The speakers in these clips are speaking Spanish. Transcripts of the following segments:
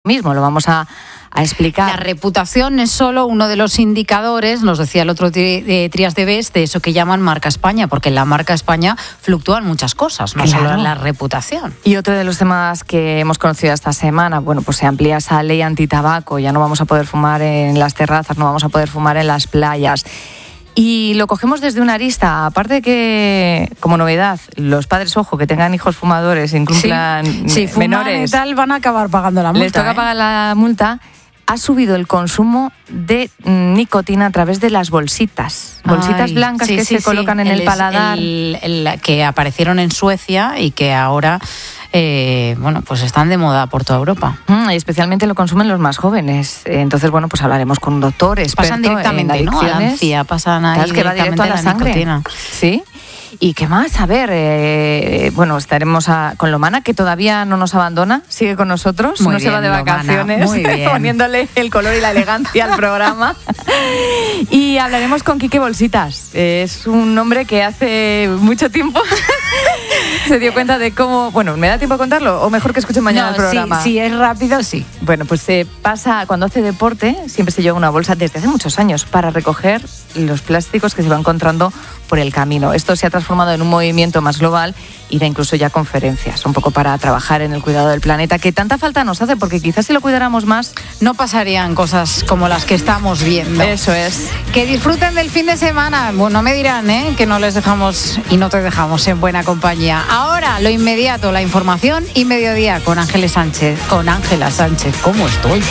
mismo, lo vamos a explicar. La reputación es solo uno de los indicadores, nos decía el otro Trías de Best, de eso que llaman marca España, porque en la marca España fluctúan muchas cosas, no solo en la reputación. Y otro de los temas que hemos conocido esta semana, bueno, pues se amplía esa ley antitabaco, ya no vamos a poder fumar en las terrazas, no vamos a poder fumar en las playas. Y lo cogemos desde una arista, aparte de que, como novedad, los padres, ojo, que tengan hijos fumadores, incumplan menores, y tal, van a acabar pagando la multa. Les toca pagar la multa. Ha subido el consumo de nicotina a través de las bolsitas blancas que se colocan en el paladar. Que aparecieron en Suecia y que ahora pues están de moda por toda Europa. Y especialmente lo consumen los más jóvenes. Entonces, bueno, pues hablaremos con un doctor experto pasan directamente, en adicciones. ¿no? A la ANCIA, pasan ahí claro, que va directo a la sangre. Nicotina. Sí. ¿Y qué más? A ver, estaremos con Lomana, que todavía no nos abandona, sigue con nosotros, muy no bien, se va de vacaciones, muy bien. Poniéndole el color y la elegancia al programa. Y hablaremos con Quique Bolsitas, es un hombre que hace mucho tiempo se dio cuenta de cómo... Bueno, ¿me da tiempo a contarlo o mejor que escuchen mañana el programa? Sí, es rápido, sí. Bueno, pues se pasa, cuando hace deporte, siempre se lleva una bolsa desde hace muchos años para recoger los plásticos que se va encontrando por el camino. Esto se ha transformado en un movimiento más global y da incluso ya conferencias, un poco para trabajar en el cuidado del planeta, que tanta falta nos hace, porque quizás si lo cuidáramos más... No pasarían cosas como las que estamos viendo. Eso es. Que disfruten del fin de semana. Bueno, me dirán, que no les dejamos y no te dejamos en buena compañía. Ahora, lo inmediato, la información y mediodía con Ángela Sánchez. ¿Cómo estoy?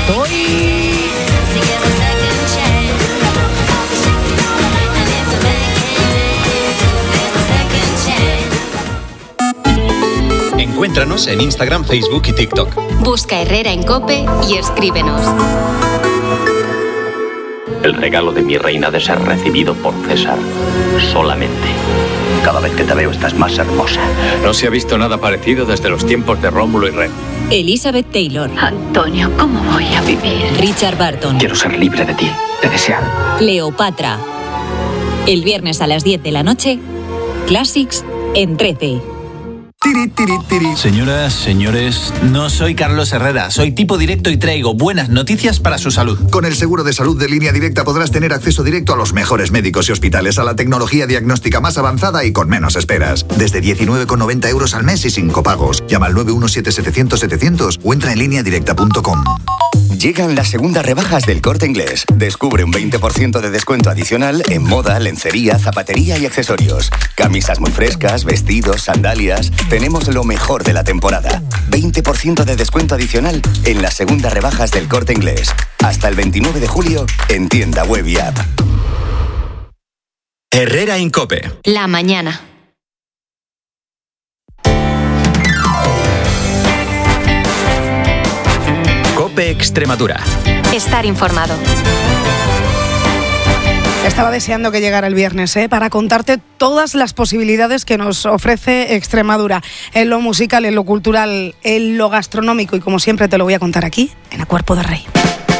Encuéntranos en Instagram, Facebook y TikTok. Busca Herrera en COPE y escríbenos. El regalo de mi reina de ser recibido por César solamente. Cada vez que te veo estás más hermosa. No se ha visto nada parecido desde los tiempos de Rómulo y Rem. Elizabeth Taylor. Antonio, ¿cómo voy a vivir? Richard Barton. Quiero ser libre de ti, de desear. Cleopatra. El viernes a las 10 de la noche, Classics en 13. Señoras, señores, no soy Carlos Herrera, soy tipo directo y traigo buenas noticias para su salud. Con el seguro de salud de Línea Directa podrás tener acceso directo a los mejores médicos y hospitales, a la tecnología diagnóstica más avanzada y con menos esperas. Desde 19,90 € al mes y sin copagos. Llama al 917-700-700 o entra en lineadirecta.com. Llegan las segundas rebajas del Corte Inglés. Descubre un 20% de descuento adicional en moda, lencería, zapatería y accesorios. Camisas muy frescas, vestidos, sandalias. Tenemos lo mejor de la temporada. 20% de descuento adicional en las segundas rebajas del Corte Inglés. Hasta el 29 de julio en tienda web y app. Herrera en COPE. La mañana. COPE Extremadura. Estar informado. Estaba deseando que llegara el viernes, para contarte todas las posibilidades que nos ofrece Extremadura, en lo musical, en lo cultural, en lo gastronómico, y como siempre te lo voy a contar aquí, en A Cuerpo de Rey.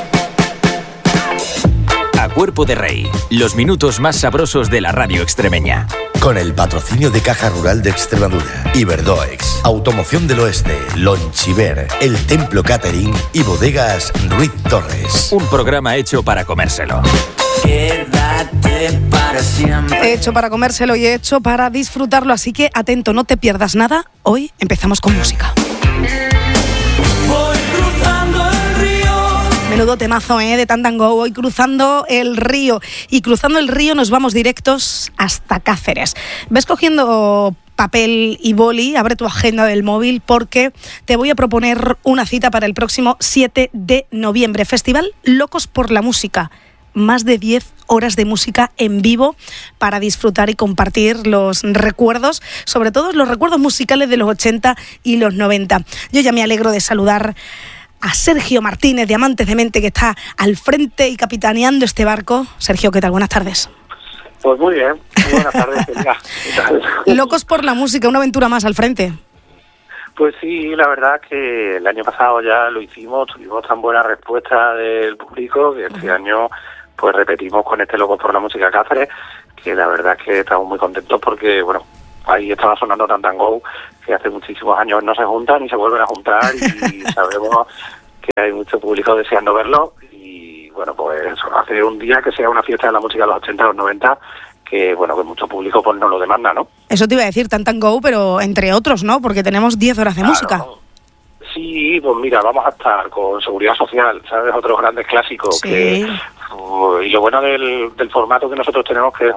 A Cuerpo de Rey, los minutos más sabrosos de la radio extremeña. Con el patrocinio de Caja Rural de Extremadura, Iberdoex, Automoción del Oeste, Lonchiver, El Templo Catering y Bodegas Ruiz Torres. Un programa hecho para comérselo. Quédate para siempre. Hecho para comérselo y hecho para disfrutarlo, así que atento, no te pierdas nada. Hoy empezamos con música. Voy cruzando el río. Menudo temazo, de Tantango. Voy cruzando el río. Y cruzando el río nos vamos directos hasta Cáceres. Ves cogiendo papel y boli, abre tu agenda del móvil, porque te voy a proponer una cita para el próximo 7 de noviembre. Festival Locos por la Música. Más de 10 horas de música en vivo para disfrutar y compartir los recuerdos, sobre todo los recuerdos musicales de los 80 y los 90. Yo ya me alegro de saludar a Sergio Martínez, de Amantes de Mente, que está al frente y capitaneando este barco. Sergio, ¿qué tal? Buenas tardes. Pues muy bien, muy buenas tardes. ¿Qué tal? Locos por la Música, una aventura más al frente. Pues sí, la verdad que el año pasado ya lo hicimos, tuvimos tan buena respuesta del público que este año pues repetimos con este Locos por la Música Cáceres, que la verdad es que estamos muy contentos porque, bueno, ahí estaba sonando Tantango, que hace muchísimos años no se juntan y se vuelven a juntar y sabemos que hay mucho público deseando verlo. Y bueno, pues eso, hace un día que sea una fiesta de la música de los 80 o los 90, que bueno, que mucho público pues no lo demanda, ¿no? Eso te iba a decir, Tantan Go, pero entre otros, ¿no? Porque tenemos 10 horas de música. Sí, pues mira, vamos a estar con Seguridad Social, ¿sabes? Otros grandes clásicos. Sí. Y lo bueno del formato que nosotros tenemos, que es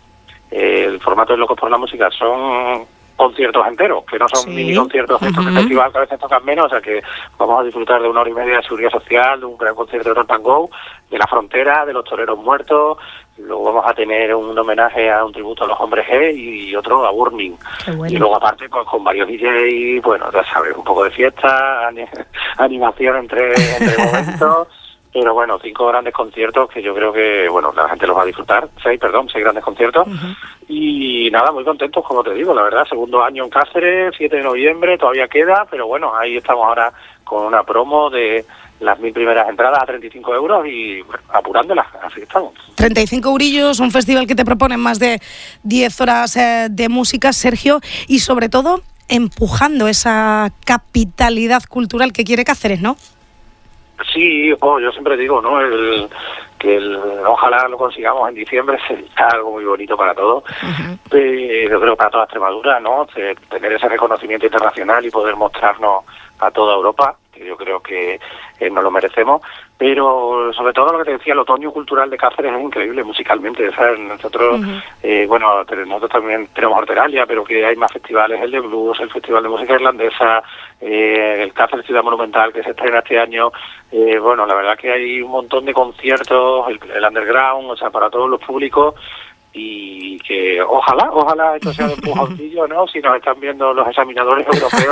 el formato de Locos por la Música, son conciertos enteros, que no son mini conciertos de estos de festival que a veces tocan menos, o sea que vamos a disfrutar de 1 hora y media de Seguridad Social, de un gran concierto de Tantan Go, de La Frontera, de Los Toreros Muertos. Luego vamos a tener un homenaje a un tributo a los Hombres G y otro a Burning. Bueno. Y luego aparte pues con varios DJs, bueno, ya sabes, un poco de fiesta, animación entre momentos. Pero bueno, 5 grandes conciertos que yo creo que, bueno, la gente los va a disfrutar. 6 grandes conciertos. Y nada, muy contentos, como te digo, la verdad. 2º año en Cáceres, 7 de noviembre, todavía queda, pero bueno, ahí estamos ahora con una promo de las 1000 primeras entradas a 35 euros y bueno, apurándolas, así estamos. 35 eurillos, un festival que te propone más de 10 horas de música, Sergio, y sobre todo empujando esa capitalidad cultural que quiere Cáceres, ¿no? Sí, yo siempre digo, ¿no? Ojalá lo consigamos en diciembre, sería algo muy bonito para todos. Pero yo creo para toda Extremadura, ¿no? Tener ese reconocimiento internacional y poder mostrarnos a toda Europa, que yo creo que nos lo merecemos. Pero sobre todo lo que te decía, el otoño cultural de Cáceres es increíble musicalmente, ¿sabes? Nosotros, bueno, nosotros también tenemos Horteralia, pero que hay más festivales, el de blues, el Festival de Música Irlandesa, el Cáceres Ciudad Monumental que se estrena este año. Bueno, la verdad que hay un montón de conciertos, el underground, o sea, para todos los públicos. Y que ojalá esto sea de empujoncillo, ¿no? Si nos están viendo los examinadores europeos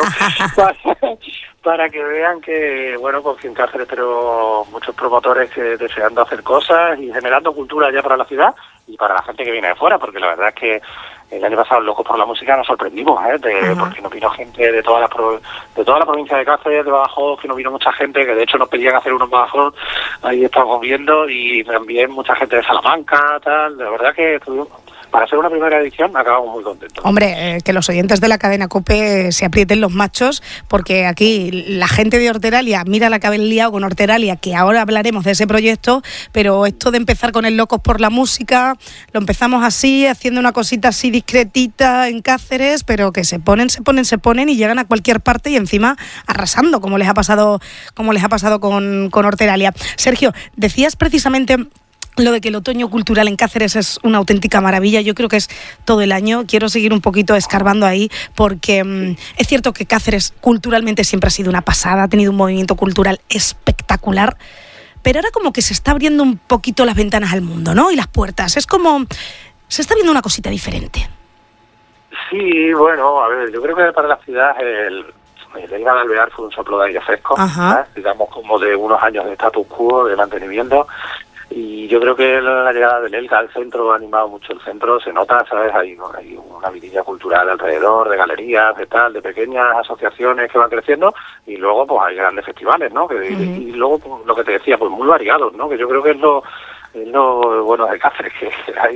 para que vean que, bueno, pues que en Cáceres tenemos muchos promotores que deseando hacer cosas y generando cultura ya para la ciudad y para la gente que viene de fuera, porque la verdad es que el año pasado, Locos por la Música, nos sorprendimos, porque nos vino gente de toda la provincia de Cáceres, de Badajoz, que nos vino mucha gente, que de hecho nos pedían hacer unos Badajoz, ahí estamos viendo, y también mucha gente de Salamanca, tal. La verdad que para ser una primera edición acabamos muy contentos. Hombre, que los oyentes de la cadena COPE se aprieten los machos, porque aquí la gente de Horteralia, mira la que habéis liado con Horteralia, que ahora hablaremos de ese proyecto, pero esto de empezar con el Locos por la Música, lo empezamos así, haciendo una cosita así discretita en Cáceres, pero que se ponen y llegan a cualquier parte y encima arrasando, como les ha pasado con Horteralia. Sergio, decías precisamente lo de que el otoño cultural en Cáceres es una auténtica maravilla. Yo creo que es todo el año. Quiero seguir un poquito escarbando ahí, porque es cierto que Cáceres culturalmente siempre ha sido una pasada, ha tenido un movimiento cultural espectacular, pero ahora como que se está abriendo un poquito las ventanas al mundo, ¿no? Y las puertas. Es como se está viendo una cosita diferente. Sí, bueno, a ver, yo creo que para la ciudad el Elga de Alvear fue un soplo de aire fresco, digamos, como de unos años de status quo, de mantenimiento. Y yo creo que la llegada del Elga al centro ha animado mucho el centro, se nota, ¿sabes? Hay una vidilla cultural alrededor, de galerías, de pequeñas asociaciones que van creciendo, y luego pues hay grandes festivales, ¿no? Y luego pues, lo que te decía, pues muy variados, ¿no? Que yo creo que es lo bueno de Cáceres, que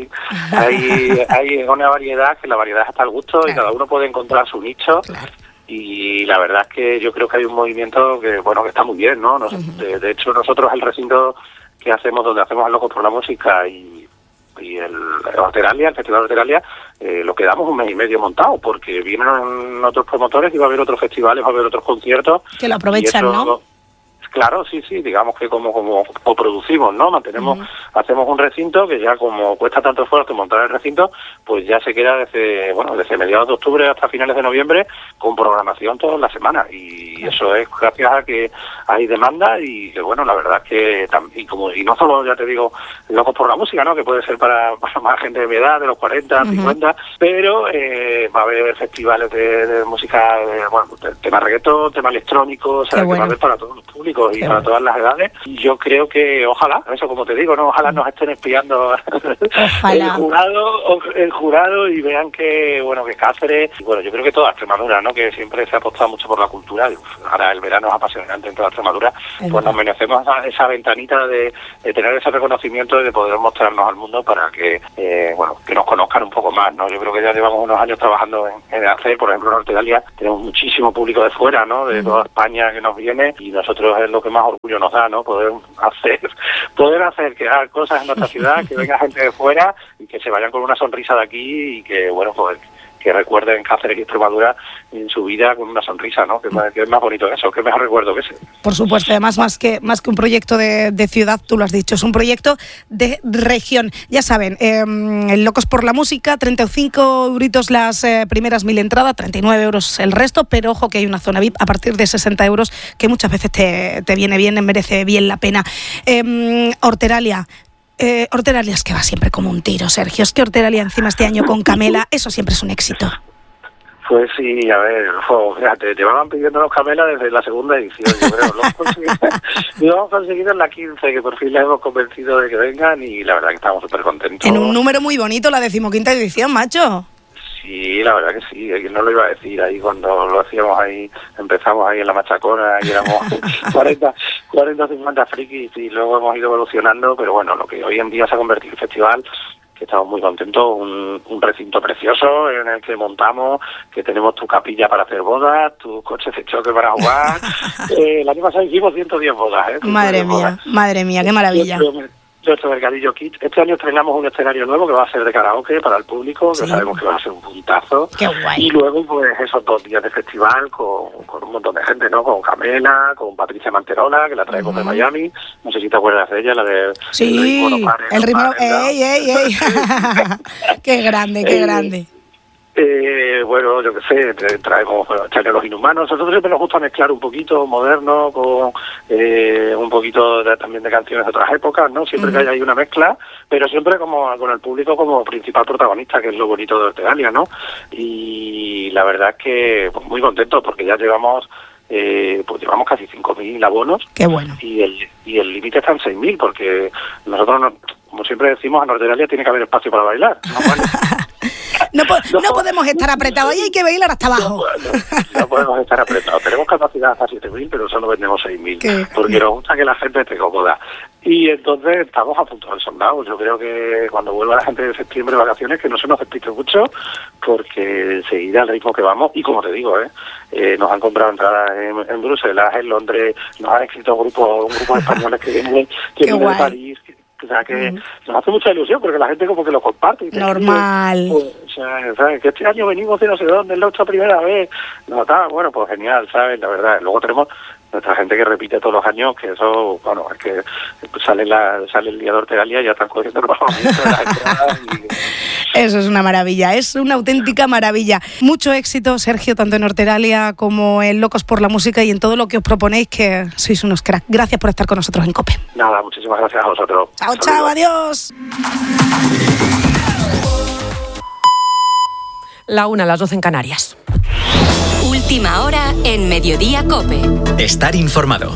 hay una variedad, que la variedad está al gusto, y cada uno puede encontrar su nicho. Y la verdad es que yo creo que hay un movimiento que, bueno, que está muy bien, ¿no? De hecho, nosotros el recinto que hacemos, donde hacemos el Locos por la Música y el Horteralia, el Festival Horteralia, lo quedamos 1 mes y medio montado, porque vienen otros promotores y va a haber otros festivales, va a haber otros conciertos. Que lo aprovechan, ¿no? Claro, sí, digamos que como producimos, ¿no? Hacemos un recinto que ya como cuesta tanto esfuerzo montar el recinto, pues ya se queda desde mediados de octubre hasta finales de noviembre con programación toda la semana, y eso es gracias a que hay demanda y que, bueno, la verdad es que y no solo, ya te digo, Locos por la Música, ¿no? Que puede ser para más gente de mi edad, de los 40, 50, pero va a haber festivales de música, de tema reggaetón, tema electrónico, o sea, que va a haber para todos los públicos y para todas las edades. Y yo creo que ojalá, eso como te digo, no, ojalá nos estén espiando el jurado y vean que, bueno, que Cáceres, y bueno, yo creo que toda Extremadura, ¿no? Que siempre se ha apostado mucho por la cultura, y ahora el verano es apasionante en toda Extremadura, pues nos merecemos esa ventanita de tener ese reconocimiento y de poder mostrarnos al mundo para que, que nos conozcan un poco más, ¿no? Yo creo que ya llevamos unos años trabajando en hacer, por ejemplo, en Horteralia tenemos muchísimo público de fuera, ¿no? De toda España que nos viene, y nosotros lo que más orgullo nos da, ¿no? Poder hacer que hagan cosas en nuestra ciudad, que venga gente de fuera y que se vayan con una sonrisa de aquí y que, bueno, pues que recuerden Cáceres y Extremadura en su vida con una sonrisa, ¿no? Que es más bonito que eso, que mejor recuerdo que ese. Por supuesto, además más que un proyecto de ciudad, tú lo has dicho, es un proyecto de región. Ya saben, Locos por la Música, 35 euritos las primeras 1000 entradas, 39 euros el resto, pero ojo que hay una zona VIP a partir de 60 euros que muchas veces te viene bien, merece bien la pena. Horteralia es que va siempre como un tiro, Sergio. Es que Horteralia encima este año con Camela, eso siempre es un éxito. Pues sí, a ver, fíjate, llevaban pidiéndonos Camela desde la segunda edición, yo creo. Lo hemos conseguido en la 15, que por fin les hemos convencido de que vengan y la verdad que estamos súper contentos. En un número muy bonito, la 15ª edición, macho. Sí, la verdad que sí, no lo iba a decir ahí cuando lo hacíamos ahí, empezamos ahí en la Machacona y éramos 40 o 50 frikis y luego hemos ido evolucionando, pero bueno, lo que hoy en día se ha convertido en festival, que estamos muy contentos, un recinto precioso en el que montamos, que tenemos tu capilla para hacer bodas, tus coches de choque para jugar. El año pasado hicimos 110 bodas, ¿eh? Madre mía, qué maravilla. Nuestro Mercadillo Kids. Este año estrenamos un escenario nuevo que va a ser de karaoke para el público, que sabemos que va a ser un puntazo. Qué guay. Y luego, pues, esos 2 días de festival con un montón de gente, ¿no? Con Camela, con Patricia Manterola, que la traemos de Miami. No sé si te acuerdas de ella, la de... Sí, el ritmo... ¡Ey! ¡Qué grande! Bueno, yo qué sé, traemos Charlie los Inhumanos. Nosotros siempre nos gusta mezclar un poquito moderno con un poquito también de canciones de otras épocas, ¿no? Siempre que haya ahí una mezcla, pero siempre como con el público como principal protagonista, que es lo bonito de Horteralia, ¿no? Y la verdad es que pues, muy contentos porque ya llevamos casi 5.000 abonos. Qué bueno. Y el límite está en 6.000 porque nosotros, como siempre decimos, en Horteralia tiene que haber espacio para bailar, ¿no? Bueno, No podemos estar apretados, ahí hay que bailar hasta abajo. No podemos estar apretados. Tenemos capacidad hasta 7.000, pero solo vendemos 6.000, porque nos gusta que la gente esté cómoda. Y entonces estamos a punto del soldado. Yo creo que cuando vuelva la gente de septiembre de vacaciones, que no se nos despiste mucho, porque enseguida al ritmo que vamos, y como te digo, nos han comprado entradas en Bruselas, en Londres, nos han escrito un grupo de españoles que vienen de París. O sea, que nos hace mucha ilusión porque la gente como que lo comparte. Normal. ¿Sabes? Que este año venimos de no sé dónde, es la otra primera vez. No, está, bueno, pues genial, ¿sabes? La verdad. Luego tenemos nuestra gente que repite todos los años, que eso, bueno, es que sale el día de Horteralia y ya están cogiendo el bajamiento de las entradas Eso es una maravilla, es una auténtica maravilla. Mucho éxito, Sergio, tanto en Horteralia como en Locos por la Música y en todo lo que os proponéis, que sois unos cracks. Gracias por estar con nosotros en COPE. Nada, muchísimas gracias a vosotros. Chao, adiós. La 1, las 12 en Canarias. Última hora en Mediodía COPE. Estar informado.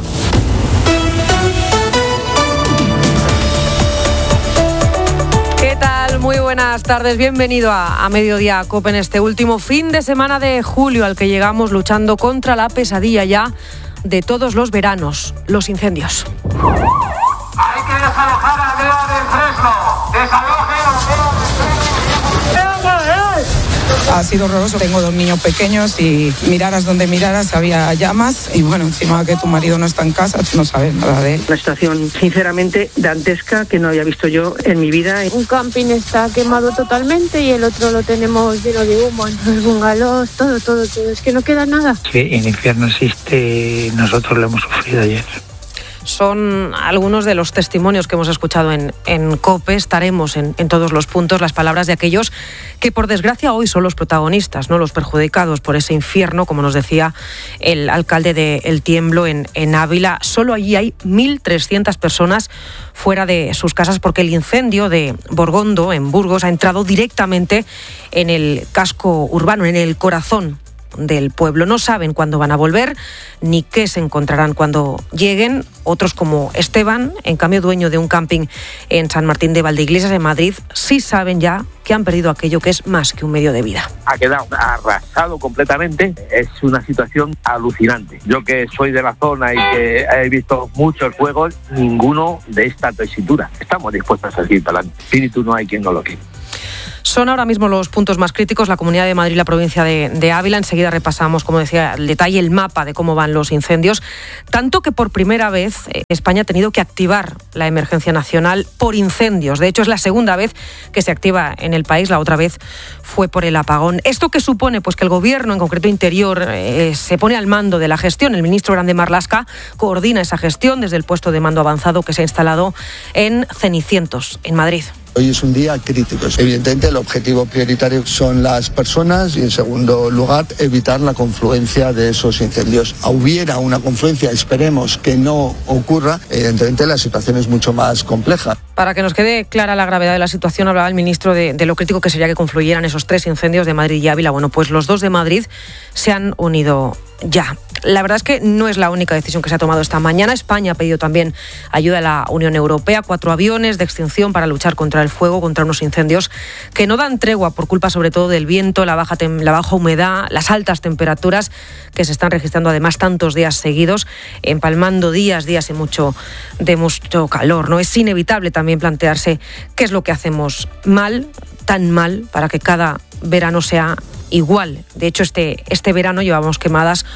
¿Qué tal? Muy buenas tardes. Bienvenido a Mediodía COPE en este último fin de semana de julio al que llegamos luchando contra la pesadilla ya de todos los veranos, los incendios. Hay que desalojar a Aldea del Fresno. Desaloje a Aldea del Fresno. Ha sido horroroso. Tengo 2 niños pequeños y miraras donde miraras había llamas y bueno, encima que tu marido no está en casa, tú no sabes nada de él. Una situación sinceramente dantesca que no había visto yo en mi vida. Un camping está quemado totalmente y el otro lo tenemos lleno de humo, los bungalows, todo. Es que no queda nada. Que el infierno existe, nosotros lo hemos sufrido ayer. Son algunos de los testimonios que hemos escuchado en COPE. Estaremos en todos los puntos las palabras de aquellos que por desgracia hoy son los protagonistas, no los perjudicados por ese infierno, como nos decía el alcalde de El Tiemblo en Ávila. Solo allí hay 1.300 personas fuera de sus casas porque el incendio de Borgondo, en Burgos, ha entrado directamente en el casco urbano, en el corazón del pueblo. No saben cuándo van a volver ni qué se encontrarán cuando lleguen. Otros, como Esteban, en cambio dueño de un camping en San Martín de Valdeiglesias, en Madrid, sí saben ya que han perdido aquello que es más que un medio de vida. Ha quedado arrasado completamente. Es una situación alucinante. Yo que soy de la zona y que he visto muchos fuegos, ninguno de esta tesitura. Estamos dispuestos a seguir para adelante. Espíritu no hay quien no lo quiera. Son ahora mismo los puntos más críticos, la Comunidad de Madrid y la provincia de Ávila. Enseguida repasamos, como decía, el detalle, el mapa de cómo van los incendios. Tanto que por primera vez España ha tenido que activar la emergencia nacional por incendios. De hecho, es la segunda vez que se activa en el país. La otra vez fue por el apagón. ¿Esto qué supone? Pues que el Gobierno, en concreto Interior, se pone al mando de la gestión. El ministro Grande Marlaska coordina esa gestión desde el puesto de mando avanzado que se ha instalado en Cenicientos, en Madrid. Hoy es un día crítico. Evidentemente el objetivo prioritario son las personas y en segundo lugar evitar la confluencia de esos incendios. Hubiera una confluencia, esperemos que no ocurra, evidentemente la situación es mucho más compleja. Para que nos quede clara la gravedad de la situación, hablaba el ministro de lo crítico que sería que confluyeran esos 3 incendios de Madrid y Ávila. Bueno, pues los 2 de Madrid se han unido ya. La verdad es que no es la única decisión que se ha tomado esta mañana. España ha pedido también ayuda a la Unión Europea, 4 aviones de extinción para luchar contra el fuego, contra unos incendios que no dan tregua por culpa sobre todo del viento, la baja humedad, las altas temperaturas que se están registrando además tantos días seguidos, empalmando días de mucho calor, ¿no? Es inevitable también plantearse qué es lo que hacemos mal, tan mal, para que cada verano sea igual. De hecho, este verano llevamos quemadas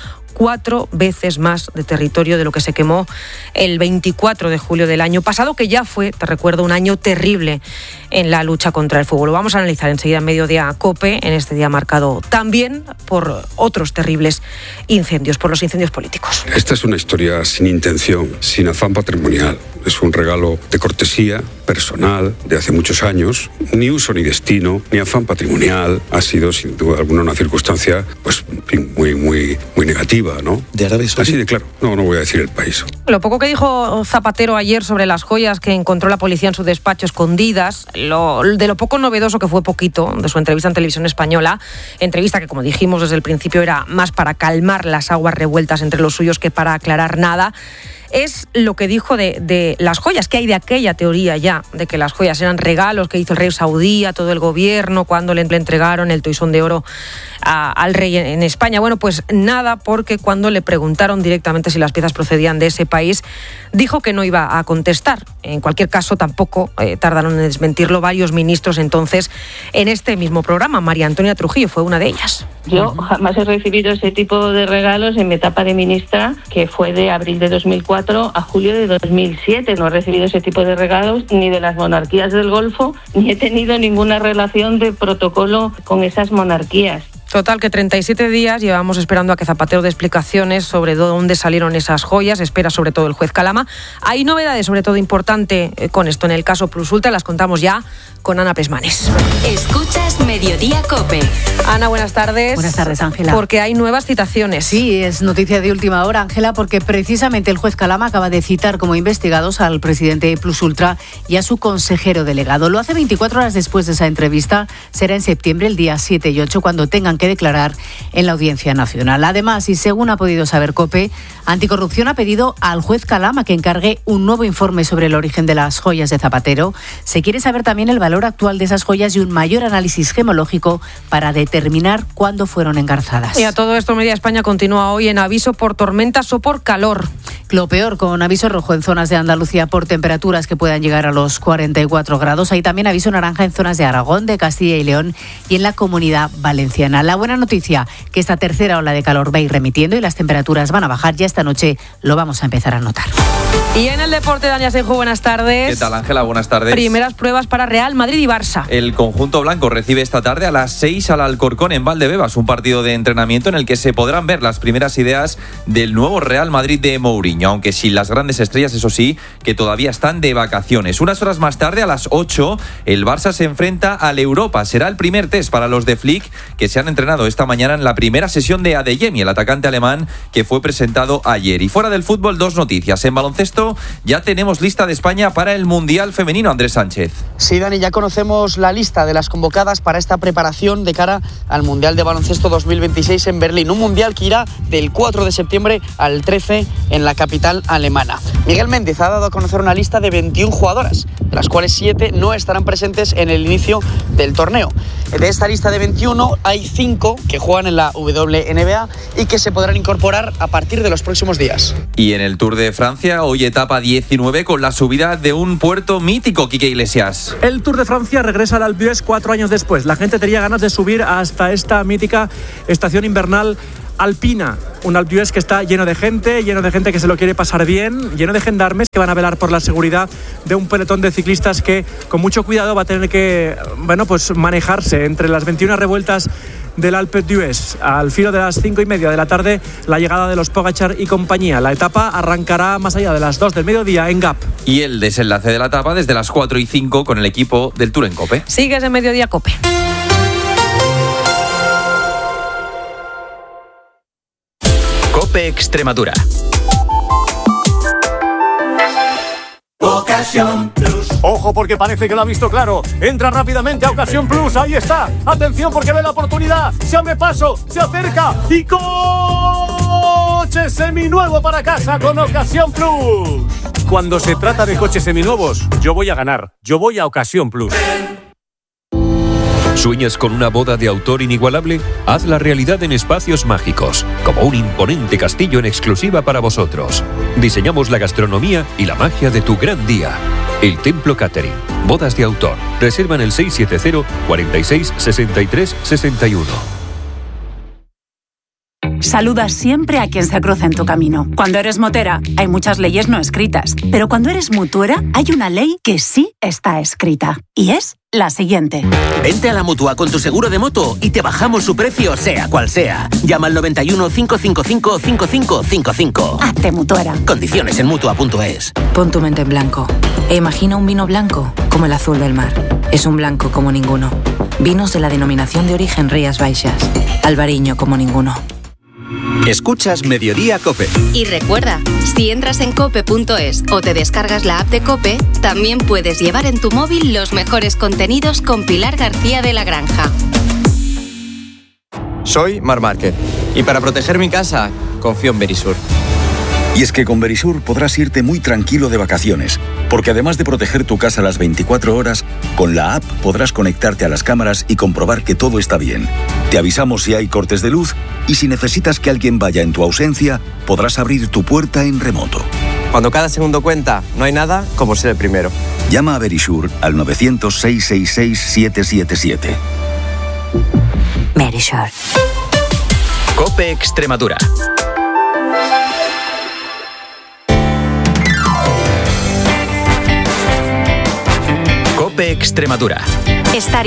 4 veces más de territorio de lo que se quemó el 24 de julio del año pasado, que ya fue, te recuerdo, un año terrible en la lucha contra el fuego. Lo vamos a analizar enseguida en Mediodía COPE, en este día marcado también por otros terribles incendios, por los incendios políticos. Esta es una historia sin intención, sin afán patrimonial. Es un regalo de cortesía personal de hace muchos años, ni uso ni destino, ni afán patrimonial. Ha sido sin duda alguna una circunstancia pues muy negativa, ¿no? ¿De Arabia Saudí? Así de claro. No voy a decir el país. Lo poco que dijo Zapatero ayer sobre las joyas que encontró la policía en su despacho escondidas, de lo poco novedoso que fue poquito de su entrevista en Televisión Española, entrevista que, como dijimos desde el principio, era más para calmar las aguas revueltas entre los suyos que para aclarar nada, es lo que dijo de las joyas, que hay de aquella teoría ya, de que las joyas eran regalos que hizo el rey saudí a todo el gobierno cuando le entregaron el toisón de oro al rey en España. Bueno, pues nada, porque cuando le preguntaron directamente si las piezas procedían de ese país, dijo que no iba a contestar. En cualquier caso, tampoco tardaron en desmentirlo varios ministros entonces en este mismo programa. María Antonia Trujillo fue una de ellas. Yo jamás he recibido ese tipo de regalos en mi etapa de ministra, que fue de abril de 2004 a julio de 2007. No he recibido ese tipo de regalos ni de las monarquías del Golfo, ni he tenido ninguna relación de protocolo con esas monarquías. Total, que 37 días llevamos esperando a que Zapatero dé explicaciones sobre dónde salieron esas joyas. Espera sobre todo el juez Calama. Hay novedades, sobre todo importante con esto en el caso Plus Ultra. Las contamos ya con Ana Pesmanes. Escuchas Mediodía COPE. Ana, buenas tardes. Buenas tardes, Ángela. Porque hay nuevas citaciones. Sí, es noticia de última hora, Ángela, porque precisamente el juez Calama acaba de citar como investigados al presidente de Plus Ultra y a su consejero delegado. Lo hace 24 horas después de esa entrevista. Será en septiembre, el día 7 y 8, cuando tengan que declarar en la Audiencia Nacional. Además, y según ha podido saber COPE, Anticorrupción ha pedido al juez Calama que encargue un nuevo informe sobre el origen de las joyas de Zapatero. Se quiere saber también el valor actual de esas joyas y un mayor análisis gemológico para determinar cuándo fueron engarzadas. Y a todo esto, Media España continúa hoy en aviso por tormentas o por calor. Lo peor, con aviso rojo en zonas de Andalucía por temperaturas que puedan llegar a los 44 grados. Hay también aviso naranja en zonas de Aragón, de Castilla y León y en la Comunidad Valenciana. La buena noticia, que esta tercera ola de calor va a ir remitiendo y las temperaturas van a bajar. Ya esta noche lo vamos a empezar a notar. Y en el deporte, Dani Asenjo, buenas tardes. ¿Qué tal, Ángela? Buenas tardes. Primeras pruebas para Real Madrid y Barça. El conjunto blanco recibe esta tarde a las 6 al Alcorcón en Valdebebas, un partido de entrenamiento en el que se podrán ver las primeras ideas del nuevo Real Madrid de Mourinho, aunque sin las grandes estrellas, eso sí, que todavía están de vacaciones. Unas horas más tarde, a las 8, el Barça se enfrenta al Europa. Será el primer test para los de Flick, que se han entrenado esta mañana en la primera sesión de Adeyemi, el atacante alemán que fue presentado ayer. Y fuera del fútbol, dos noticias. En baloncesto ya tenemos lista de España para el Mundial Femenino, Andrés Sánchez. Sí, Dani, ya conocemos la lista de las convocadas para esta preparación de cara al Mundial de Baloncesto 2026 en Berlín. Un mundial que irá del 4 de septiembre al 13 en la capital alemana. Miguel Méndez ha dado a conocer una lista de 21 jugadoras, de las cuales 7 no estarán presentes en el inicio del torneo. De esta lista de 21 hay 5 que juegan en la WNBA y que se podrán incorporar a partir de los próximos días. Y en el Tour de Francia, hoy etapa 19 con la subida de un puerto mítico, Quique Iglesias. El Tour de Francia regresa al Alpe d'Huez 4 años después. La gente tenía ganas de subir hasta esta mítica estación invernal alpina, un Alpe d'Huez que está lleno de gente que se lo quiere pasar bien, lleno de gendarmes que van a velar por la seguridad de un pelotón de ciclistas que con mucho cuidado va a tener que, pues manejarse entre las 21 revueltas del Alpe d'Huez. Al filo de las 5:30 de la tarde, la llegada de los Pogačar y compañía. La etapa arrancará más allá de las 2 del mediodía en Gap. Y el desenlace de la etapa desde las 4:05 con el equipo del Tour en COPE. Sigues en Mediodía COPE. COPE Extremadura. Ocasión Plus. Ojo porque parece que lo ha visto claro. Entra rápidamente a Ocasión Plus. Ahí está. Atención porque ve la oportunidad. Se abre paso. Se acerca. Y coche seminuevo para casa con Ocasión Plus. Cuando se trata de coches seminuevos, yo voy a ganar. Yo voy a Ocasión Plus. ¿Sueñas con una boda de autor inigualable? Hazla realidad en Espacios Mágicos, como un imponente castillo en exclusiva para vosotros. Diseñamos la gastronomía y la magia de tu gran día. El Templo Catering. Bodas de autor. Reserva en el 670 46 63 61. Saluda siempre a quien se cruza en tu camino. Cuando eres motera, hay muchas leyes no escritas. Pero cuando eres mutuera, hay una ley que sí está escrita. Y es la siguiente. Vente a la Mutua con tu seguro de moto y te bajamos su precio, sea cual sea. Llama al 91 555 5555. Hazte mutuera. Condiciones en Mutua.es. Pon tu mente en blanco e imagina un vino blanco como el azul del mar. Es un blanco como ninguno. Vinos de la denominación de origen Rías Baixas. Albariño como ninguno. Escuchas Mediodía COPE. Y recuerda, si entras en cope.es o te descargas la app de COPE, también puedes llevar en tu móvil los mejores contenidos con Pilar García de la Granja. Soy Marc Márquez y para proteger mi casa, confío en Verisur. Y es que con Verisur podrás irte muy tranquilo de vacaciones, porque además de proteger tu casa las 24 horas, con la app podrás conectarte a las cámaras y comprobar que todo está bien. Te avisamos si hay cortes de luz y si necesitas que alguien vaya en tu ausencia, podrás abrir tu puerta en remoto. Cuando cada segundo cuenta, no hay nada como ser el primero. Llama a Verisur al 900-666-777. Verisur. COPE Extremadura. COPE Extremadura. Estar